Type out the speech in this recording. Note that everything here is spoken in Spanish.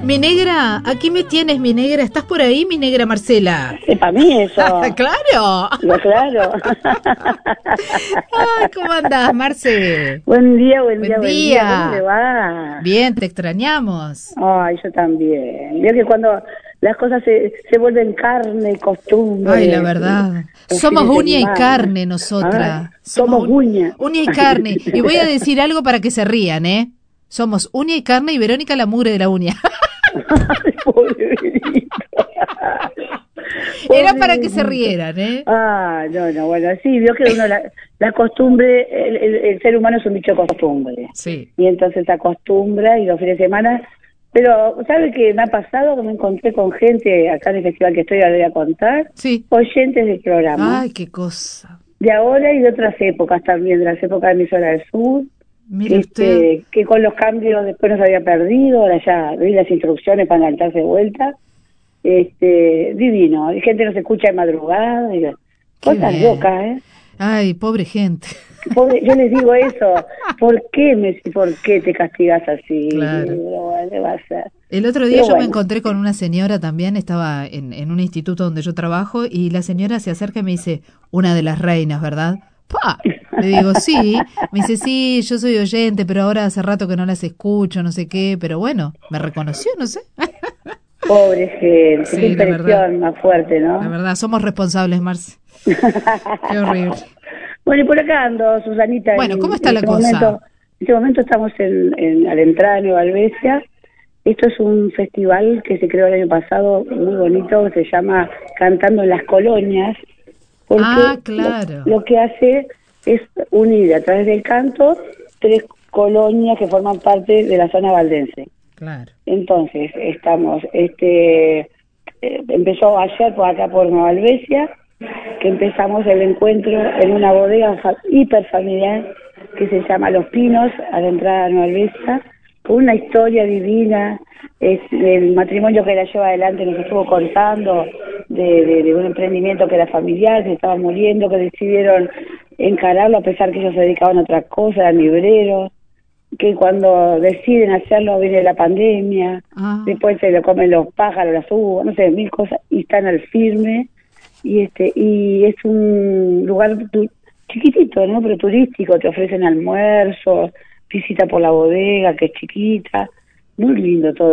Mi negra, aquí me tienes, mi negra. ¿Estás por ahí, mi negra Marcela? Es para mí eso. ¡Claro! Claro. Ay, ¿cómo andás, Marce? Buen día. ¿Cómo le va? Bien, te extrañamos. Ay, yo también. Veo que cuando las cosas se vuelven carne y costumbre. Ay, la verdad. Somos uña y carne nosotras. Ay, somos uña. Uña y carne. Y voy a decir algo para que se rían, ¿eh? Somos uña y carne y Verónica la mugre de la uña. Ay, pobrecito. Era para que se rieran, ¿eh? Ah, no, bueno, sí, vio que uno la costumbre, el ser humano es un bicho de costumbre. Sí. Y entonces se acostumbra y los fines de semana. Pero, ¿sabe qué me ha pasado? Que me encontré con gente acá en el festival que estoy, ahora voy a contar. Sí. Oyentes del programa. Ay, qué cosa. De ahora y de otras épocas también, de las épocas de Emisora del Sur. Mire usted. Que con los cambios después nos había perdido, ahora ya vi las instrucciones para engancharse de vuelta. Divino. Hay gente que nos escucha de madrugada. Y cosas locas, ¿eh? Ay, pobre gente. Pobre, yo les digo eso. ¿Por qué te castigas así? Claro. ¿Qué va a ser? El otro día me encontré con una señora también, estaba en un instituto donde yo trabajo, y la señora se acerca y me dice, una de las reinas, ¿verdad? ¡Pah! Le digo, sí. Me dice, sí, yo soy oyente, pero ahora hace rato que no las escucho, no sé qué, pero bueno, me reconoció, no sé. Pobre gente, Sí, qué impresión más fuerte, ¿no? La verdad, somos responsables, Marce. Qué horrible. Bueno, y por acá ando, Susanita. Bueno, ¿cómo está la cosa? En este momento estamos a la entrada de Nueva Albesia. Esto es un festival que se creó el año pasado, muy bonito, que se llama Cantando en las Colonias. Porque claro. Lo que hace es unir a través del canto 3 colonias que forman parte de la zona valdense. Claro. Entonces, estamos, empezó ayer por acá por Nueva Albesia, que empezamos el encuentro en una bodega hiperfamiliar que se llama Los Pinos, a la entrada de Nueva Albesia, con una historia divina, es el matrimonio que la lleva adelante, nos estuvo contando de un emprendimiento que era familiar, que estaba muriendo, que decidieron encararlo a pesar que ellos se dedicaban a otra cosa, eran libreros, que cuando deciden hacerlo viene la pandemia, después se lo comen los pájaros, las uvas, no sé, 1000 cosas, y están al firme, y es un lugar chiquitito, ¿no? Pero turístico, te ofrecen almuerzos, visita por la bodega, que es chiquita, muy lindo todo.